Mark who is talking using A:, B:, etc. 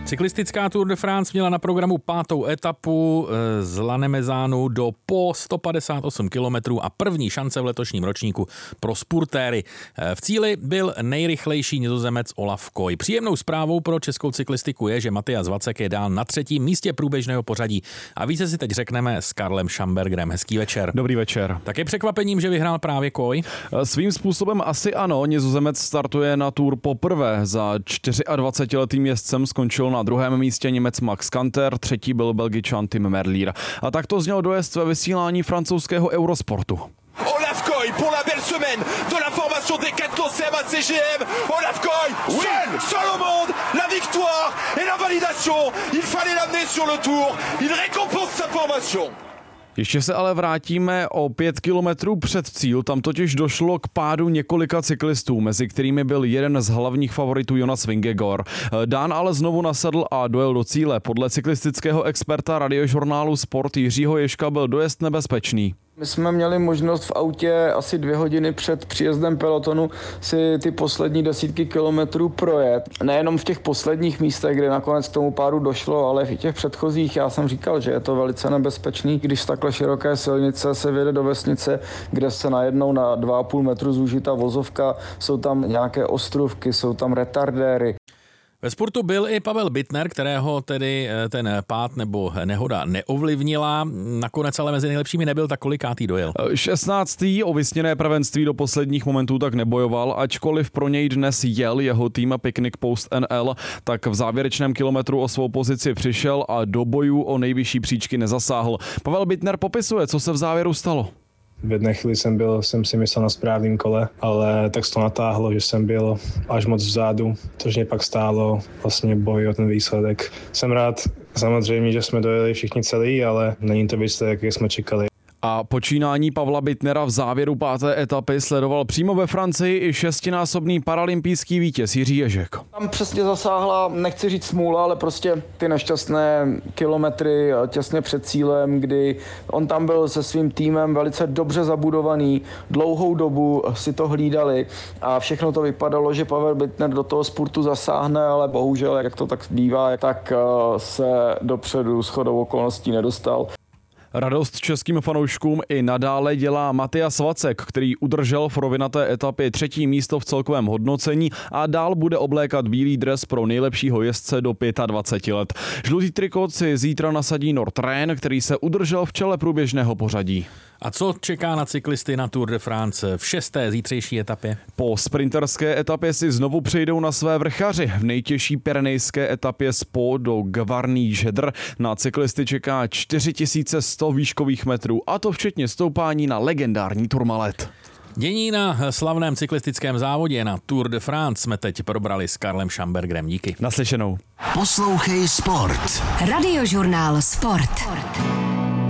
A: Cyklistická Tour de France měla na programu 5. etapu z Lannemezanu do po 158 kilometrů a první šance v letošním ročníku pro spurtéry. V cíli byl nejrychlejší Nizozemec Olaf Koy. Příjemnou zprávou pro českou cyklistiku je, že Matthias Vacek je dál na 3. místě průběžného pořadí. A více si teď řekneme s Karlem Schambergerem. Hezký večer.
B: Dobrý večer.
A: Tak je překvapením, že vyhrál právě Koy?
B: Svým způsobem asi ano. Nizozemec startuje na Tour poprvé. Za 24letým jezdcem skončil na druhém místě Němec Max Kanter, třetí byl Belgičan Tim Merlier. A tak to zněl dojezd ve vysílání francouzského Eurosportu.
C: Olaf Koy pour la belle semaine de la formation Decathlon CMA CGM. Olaf Koy, seul au monde, la victoire et la validation. Il fallait l'amener sur le Tour. Il récompense sa formation.
B: Ještě se ale vrátíme o 5 kilometrů před cíl, tam totiž došlo k pádu několika cyklistů, mezi kterými byl jeden z hlavních favoritů Jonas Vingegaard. Dán ale znovu nasedl a dojel do cíle. Podle cyklistického experta radiožurnálu Sport Jiřího Ježka byl dojezd nebezpečný.
D: My jsme měli možnost v autě asi 2 hodiny před příjezdem pelotonu si ty poslední desítky kilometrů projet. Nejenom v těch posledních místech, kde nakonec k tomu pádu došlo, ale i těch předchozích. Já jsem říkal, že je to velice nebezpečný, když z takhle široké silnice se vyjede do vesnice, kde se najednou na 2,5 metru zúží ta vozovka, jsou tam nějaké ostrůvky, jsou tam retardéry.
A: Ve sportu byl i Pavel Bittner, kterého tedy ten pád nebo nehoda neovlivnila. Nakonec ale mezi nejlepšími nebyl, tak kolikátý dojel?
B: 16. o vysněné prvenství do posledních momentů tak nebojoval, ačkoliv pro něj dnes jel jeho tým Picnic Post NL, tak v závěrečném kilometru o svou pozici přišel a do bojů o nejvyšší příčky nezasáhl. Pavel Bittner popisuje, co se v závěru stalo.
E: V jedné chvíli jsem si myslel na správném kole, ale tak se to natáhlo, že jsem byl až moc vzadu, což mě pak stálo vlastně boj o ten výsledek. Jsem rád samozřejmě, že jsme dojeli všichni celý, ale není to výsledek, jak jsme čekali.
B: A počínání Pavla Bittnera v závěru 5. etapy sledoval přímo ve Francii i 6násobný paralympijský vítěz Jiří Ježek.
D: Tam přesně zasáhla, nechci říct smůla, ale prostě ty nešťastné kilometry těsně před cílem, kdy on tam byl se svým týmem velice dobře zabudovaný, dlouhou dobu si to hlídali a všechno to vypadalo, že Pavel Bittner do toho spurtu zasáhne, ale bohužel, jak to tak bývá, tak se dopředu shodou okolností nedostal.
B: Radost českým fanouškům i nadále dělá Matthias Vacek, který udržel v rovinaté etapě 3. místo v celkovém hodnocení a dál bude oblékat bílý dres pro nejlepšího jezdce do 25 let. Žlutý trikot si zítra nasadí Nordrhein, který se udržel v čele průběžného pořadí.
A: A co čeká na cyklisty na Tour de France v 6. zítřejší etapě? Po
B: sprinterské etapě si znovu přejdou na své vrchaři. V nejtěžší pyrenejské etapě z Po do Gavarnie Žedr na cyklisty čeká 4100 výškových metrů, a to včetně stoupání na legendární Tourmalet.
A: Dění na slavném cyklistickém závodě na Tour de France jsme teď probrali s Karlem Schambergerem. Díky.
B: Naslyšenou.
F: Poslouchej Sport. Radiožurnál Sport.